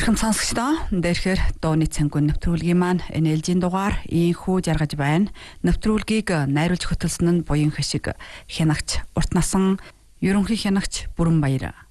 Зархам сонсогчдоо дээрхээр дууны цангүй нэвтрүүлгийн маань энэ ээлжийн дугаар ийхүү жаргаж байна. Нэвтрүүлгийг найруулж хөтөлсөн нь буян хашиг хянагч урт насан ерөнхий хянагч Бүрэн Баяр.